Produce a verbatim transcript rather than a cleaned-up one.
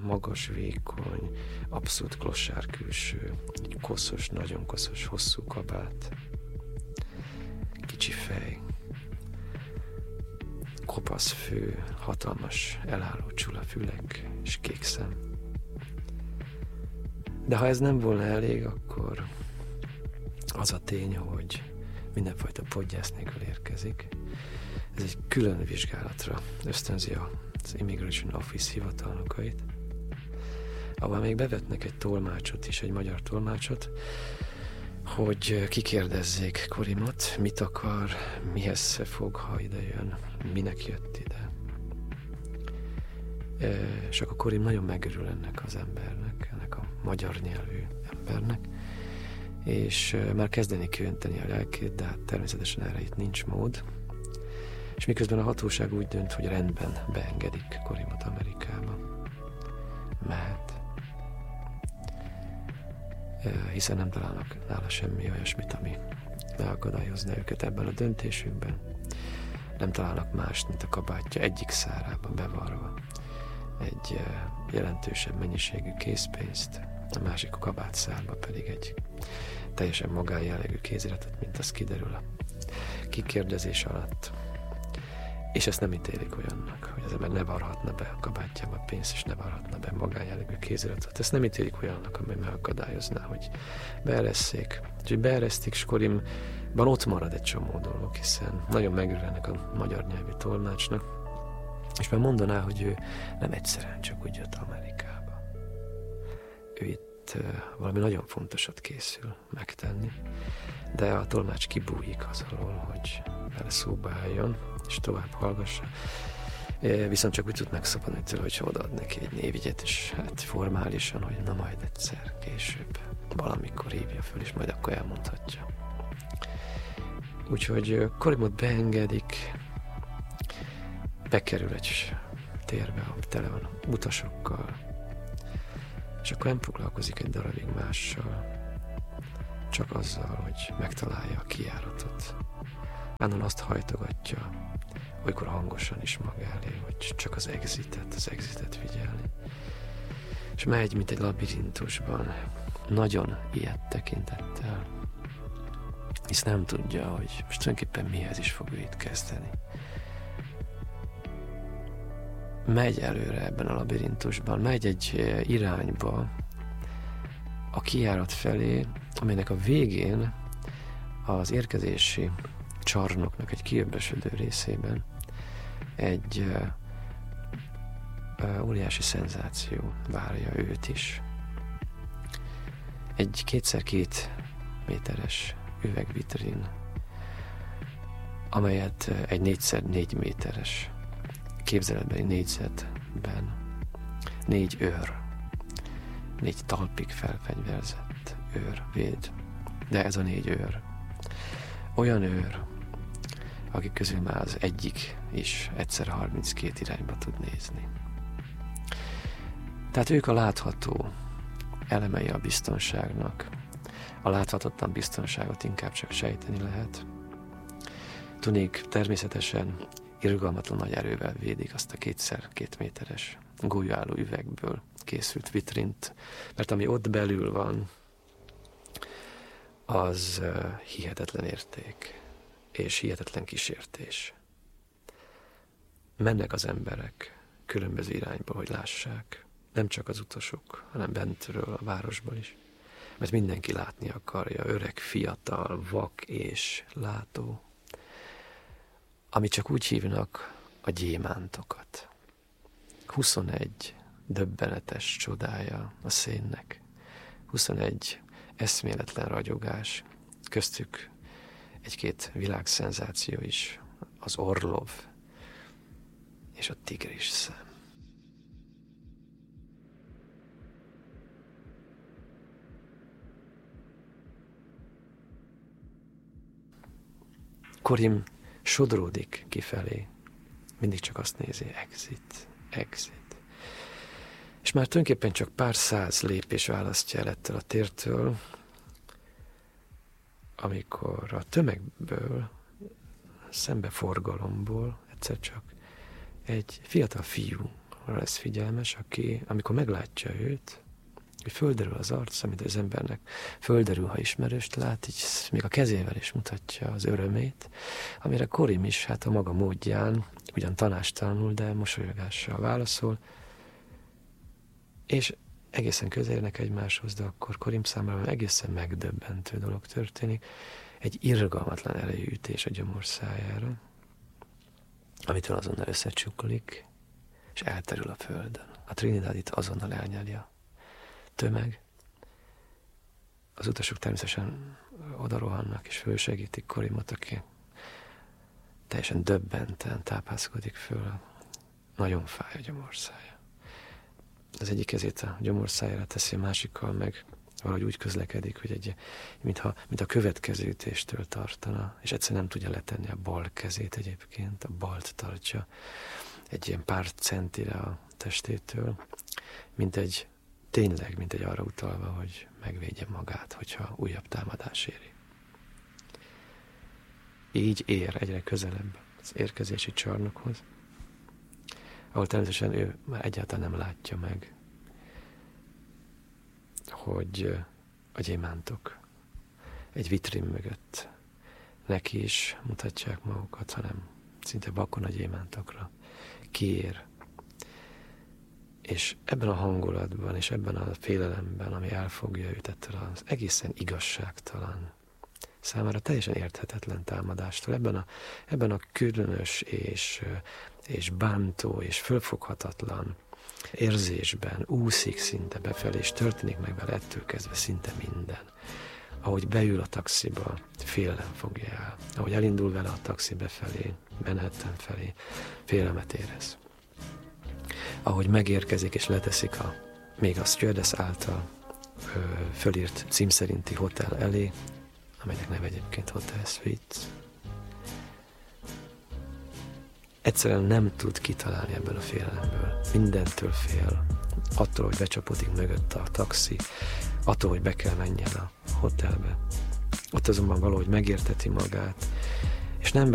magas, vékony, abszolút klossár külső, egy koszos, nagyon koszos, hosszú kabát, kicsi fej, kopasz fő, hatalmas, elálló csula fülek és kék szem. De ha ez nem volna elég, akkor az a tény, hogy mindenfajta podgyász nélkül érkezik. Ez egy külön vizsgálatra ösztönzi az Immigration Office hivatalnokait, ahol még bevetnek egy tolmácsot is, egy magyar tolmácsot, hogy kikérdezzék Korimot, mit akar, mihez fog, ha ide jön, minek jött ide. És akkor Korim nagyon megörül ennek az embernek, ennek a magyar nyelvű embernek, és már kezdeni kiönteni a lelkét, de hát természetesen erre itt nincs mód. És miközben a hatóság úgy dönt, hogy rendben beengedik Korimot Amerikába. Mehet. Hiszen nem találnak nála semmi olyasmit, ami leakadályozna őket ebben a döntésükben. Nem találnak mást, mint a kabátja egyik szárában bevarva egy jelentősebb mennyiségű készpénzt, a másik a kabátszárba pedig egy teljesen magánjellegű kéziratot, mint az kiderül a kikérdezés alatt. És ezt nem ítélik olyannak, hogy az ember ne varhatna be a kabátjába pénzt, és ne varhatna be magánjellegű kéziratot. Ezt nem ítélik olyannak, amely megakadályozná, hogy beeresszék. Úgyhogy beeresztik, és Korimban ott marad egy csomó dolog, hiszen nagyon megörül ennek a magyar nyelvű tolmácsnak, és már mondaná, hogy ő nem egyszerűen csak úgy jött Amerikába. Ő itt uh, valami nagyon fontosat készül megtenni, de a tolmács kibújik az alól, hogy vele szóba álljon, és tovább hallgassa. Viszont csak úgy tud megszabadulni tőle, hogyha odaad neki egy névjegyet, és hát formálisan, hogy na majd egyszer, később, valamikor hívja föl, és majd akkor elmondhatja. Úgyhogy Korimot beengedik, bekerül egy térbe, ahol tele van utasokkal, és akkor nem foglalkozik egy darabig mással, csak azzal, hogy megtalálja a kijáratot. Állandóan azt hajtogatja, olykor hangosan is maga elé, hogy csak az exitet, az exitet figyelni. És megy, mint egy labirintusban, nagyon ilyet tekintettel, hisz nem tudja, hogy most tulajdonképpen mihez is fog ő itt kezdeni. Megy előre ebben a labirintusban, megy egy irányba, a kijárat felé, amelynek a végén az érkezési csarnoknak egy kiöbbösödő részében egy uh, uh, óriási szenzáció várja őt is. Egy kétszer két méteres üvegvitrin, amelyet egy négyszer négy méteres képzeletbeli négyzetben négy őr, négy talpig felfegyverzett őr véd. De ez a négy őr olyan őr, akik közül már az egyik is egyszerre harminckét irányba tud nézni. Tehát ők a látható elemei a biztonságnak. A láthatatlan biztonságot inkább csak sejteni lehet. Tunék természetesen irgalmatlan nagy erővel védik azt a kétszer két méteres gólyálló üvegből készült vitrint, mert ami ott belül van, az uh, hihetetlen érték és hihetetlen kísértés. Mennek az emberek különböző irányba, hogy lássák, nem csak az utasok, hanem bentről, a városból is, mert mindenki látni akarja, öreg, fiatal, vak és látó, amit csak úgy hívnak a gyémántokat. huszonegy döbbenetes csodája a szénnek, huszonegy eszméletlen ragyogás, köztük egy-két világszenzáció is, az Orlov és a tigris szem. Korim sodródik kifelé, mindig csak azt nézi, exit, exit. És már tulajdonképpen csak pár száz lépés választja el ettől a tértől, amikor a tömegből, szembeforgalomból egyszer csak egy fiatal fiú lesz figyelmes, aki, amikor meglátja őt, hogy földerül az arca, mint az embernek földerül, ha ismerőst lát, így még a kezével is mutatja az örömét, amire Korim is hát a maga módján, ugyan tanástalanul, de mosolyogással válaszol, és egészen közelnek egymáshoz, de akkor Korim számára egészen megdöbbentő dolog történik, egy irgalmatlan erejű ütés a gyomorszájára, amitől azonnal összecsuklik, és elterül a földön. A Trinidadit azonnal elnyeli a tömeg. Az utasok természetesen oda rohannak, és fölsegítik Korimot, aki teljesen döbbenten tápászkodik föl. Nagyon fáj a gyomorszája. Az egyik kezét a gyomorszájára teszi, a másikkal meg valahogy úgy közlekedik, hogy egy, mintha, mint a következő ütéstől tartana, és egyszerűen nem tudja letenni a bal kezét egyébként, a balt tartja egy ilyen pár centire a testétől, mint egy, tényleg, mint egy arra utalva, hogy megvédje magát, hogyha újabb támadás éri. Így ér egyre közelebb az érkezési csarnokhoz, ahol természetesen ő már egyáltalán nem látja meg, hogy a gyémántok egy vitrin mögött neki is mutatják magukat, hanem szinte vakon a gyémántokra kiér. És ebben a hangulatban, és ebben a félelemben, ami elfogja őt ettől az egészen igazságtalan, számára teljesen érthetetlen támadástól, ebben a, ebben a különös és, és bántó és fölfoghatatlan érzésben úszik szinte befelé, és történik meg vele ettől kezdve szinte minden. Ahogy beül a taxiba, félelem fogja el. Ahogy elindul vele a taxi befelé, Manhattan felé, félelmet érez. Ahogy megérkezik és leteszik a, még a stewardess által ö, fölírt cím szerinti hotel elé, amelynek neve egyébként Hotel Suites. Egyszerűen nem tud kitalálni ebből a félelemből. Mindentől fél. Attól, hogy becsapódik mögött a taxi, attól, hogy be kell menjen a hotelbe. Ott azonban valahogy megérteti magát, és nem